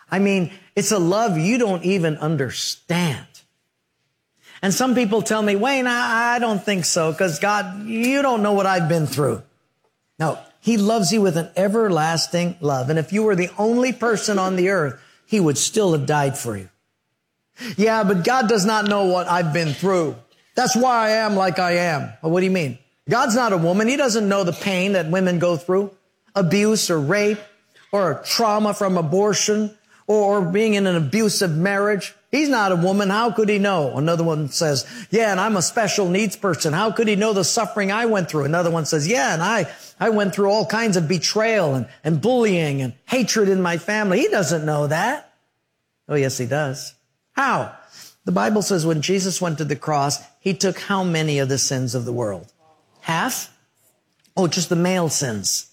I mean, it's a love you don't even understand. And some people tell me, Wayne, I don't think so, because God, you don't know what I've been through. No, He loves you with an everlasting love. And if you were the only person on the earth, He would still have died for you. Yeah, but God does not know what I've been through. That's why I am like I am. Well, what do you mean? God's not a woman. He doesn't know the pain that women go through. Abuse or rape or trauma from abortion or being in an abusive marriage. He's not a woman. How could He know? Another one says, yeah, and I'm a special needs person. How could He know the suffering I went through? Another one says, yeah, and I went through all kinds of betrayal and bullying and hatred in my family. He doesn't know that. Oh, yes, He does. How? The Bible says when Jesus went to the cross, He took how many of the sins of the world? Half? Oh, just the male sins.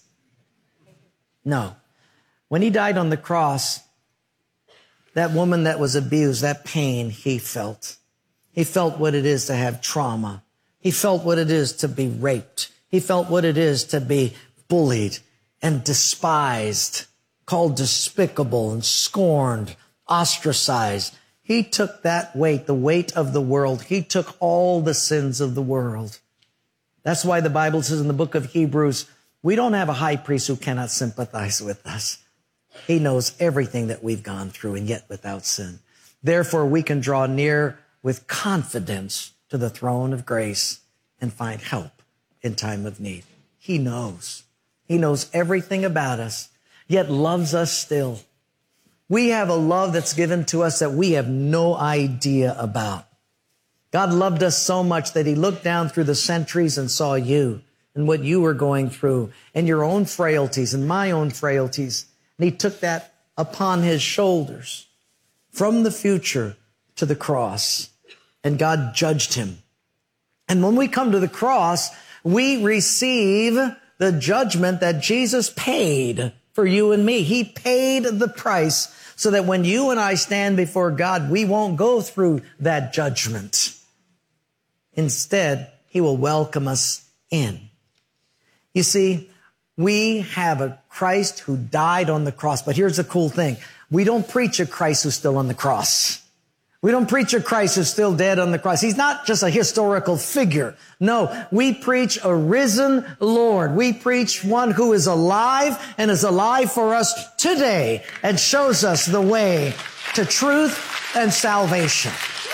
No. When He died on the cross, that woman that was abused, that pain He felt. He felt what it is to have trauma. He felt what it is to be raped. He felt what it is to be bullied and despised, called despicable and scorned, ostracized. He took that weight, the weight of the world. He took all the sins of the world. That's why the Bible says in the book of Hebrews, we don't have a high priest who cannot sympathize with us. He knows everything that we've gone through, and yet without sin. Therefore, we can draw near with confidence to the throne of grace and find help in time of need. He knows. He knows everything about us, yet loves us still. We have a love that's given to us that we have no idea about. God loved us so much that He looked down through the centuries and saw you and what you were going through and your own frailties and my own frailties. And He took that upon His shoulders from the future to the cross, and God judged Him. And when we come to the cross, we receive the judgment that Jesus paid for you and me. He paid the price so that when you and I stand before God, we won't go through that judgment. Instead, He will welcome us in. You see, we have a Christ who died on the cross. But here's the cool thing. We don't preach a Christ who's still on the cross. We don't preach a Christ who's still dead on the cross. He's not just a historical figure. No, we preach a risen Lord. We preach one who is alive and is alive for us today and shows us the way to truth and salvation.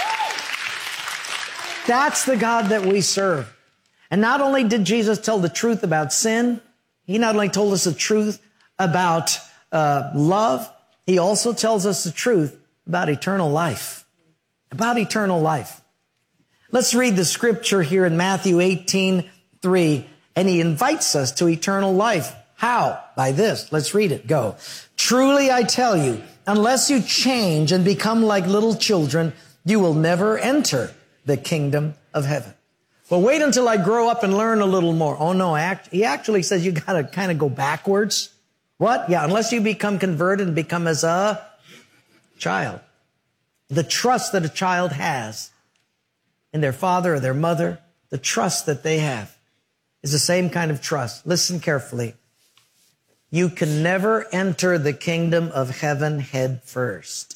That's the God that we serve. And not only did Jesus tell the truth about sin, He not only told us the truth about love, He also tells us the truth about eternal life. About eternal life. Let's read the scripture here in Matthew 18:3, and He invites us to eternal life. How? By this. Let's read it. Go. Truly I tell you, unless you change and become like little children, you will never enter the kingdom of heaven. Well, wait until I grow up and learn a little more. Oh no, He actually says you got to kind of go backwards. What? Yeah, unless you become converted and become as a child. The trust that a child has in their father or their mother, the trust that they have is the same kind of trust. Listen carefully. You can never enter the kingdom of heaven head first.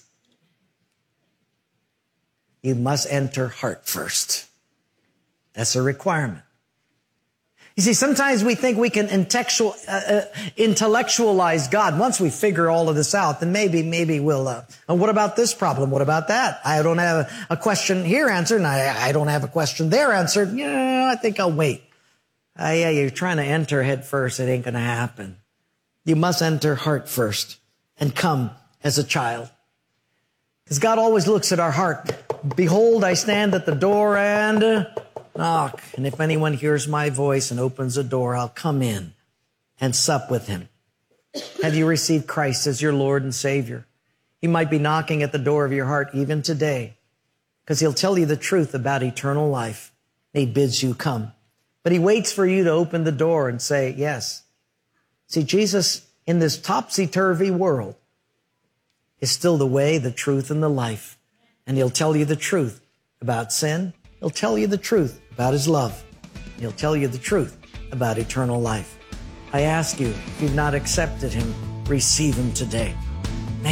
You must enter heart first. That's a requirement. You see, sometimes we think we can intellectualize God. Once we figure all of this out, then maybe we'll, what about this problem? What about that? I don't have a question here answered, and I don't have a question there answered. Yeah, I think I'll wait. Yeah, you're trying to enter head first. It ain't going to happen. You must enter heart first and come as a child. Because God always looks at our heart. Behold, I stand at the door and knock, and if anyone hears my voice and opens the door, I'll come in and sup with him. Have you received Christ as your Lord and Savior? He might be knocking at the door of your heart even today, because He'll tell you the truth about eternal life. He bids you come. But He waits for you to open the door and say, yes. See, Jesus, in this topsy-turvy world, is still the way, the truth, and the life. And He'll tell you the truth about sin. He'll tell you the truth about His love. He'll tell you the truth about eternal life. I ask you, if you've not accepted Him, receive Him today.